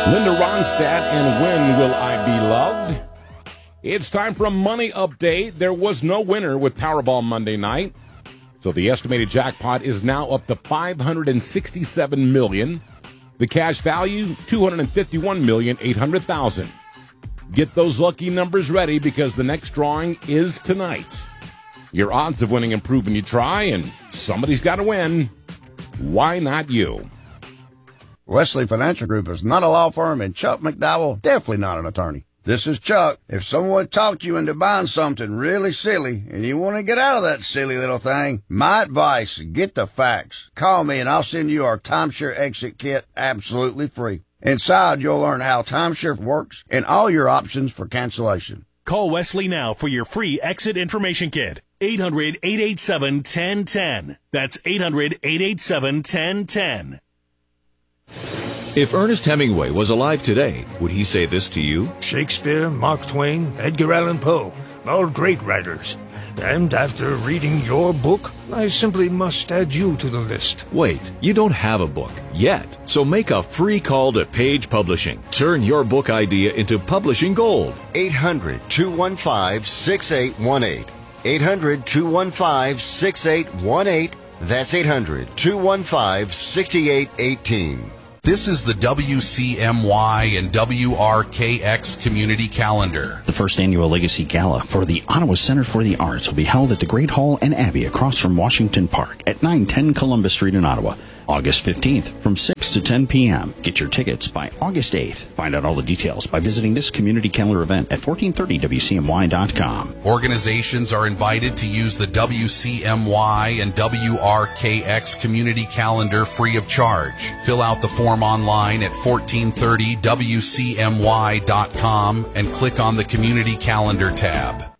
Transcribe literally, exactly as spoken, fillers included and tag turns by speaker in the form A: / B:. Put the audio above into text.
A: Linda Ronstadt and When Will I Be Loved? It's time for a money update. There was no winner with Powerball Monday night, so the estimated jackpot is now up to five hundred sixty-seven million dollars. The cash value, two hundred fifty-one million eight hundred thousand dollars. Get those lucky numbers ready because the next drawing is tonight. Your odds of winning improve when you try, and somebody's got to win. Why not you?
B: Wesley Financial Group is not a law firm, and Chuck McDowell definitely not an attorney. This is Chuck. If someone talked you into buying something really silly and you want to get out of that silly little thing, my advice, get the facts. Call me and I'll send you our timeshare exit kit absolutely free. Inside, you'll learn how timeshare works and all your options for cancellation.
C: Call Wesley now for your free exit information kit. eight hundred, eight eight seven, one zero one zero. That's eight hundred, eight eight seven, one zero one zero.
D: If Ernest Hemingway was alive today, would he say this to you?
E: Shakespeare, Mark Twain, Edgar Allan Poe, all great writers. And after reading your book, I simply must add you to the list.
D: Wait, you don't have a book yet. So make a free call to Page Publishing. Turn your book idea into publishing gold.
F: eight hundred, two one five, six eight one eight. eight hundred, two one five, six eight one eight. That's eight hundred, two one five, six eight one eight.
G: This is the W C M Y and W R K X Community Calendar.
H: The first annual Legacy Gala for the Ottawa Center for the Arts will be held at the Great Hall and Abbey across from Washington Park at nine ten Columbus Street in Ottawa, August fifteenth from six to ten p.m. Get your tickets by August eighth. Find out all the details by visiting this community calendar event at fourteen thirty W C M Y dot com.
G: Organizations are invited to use the W C M Y and W R K X Community Calendar free of charge. Fill out the form online at fourteen thirty W C M Y dot com and click on the Community Calendar tab.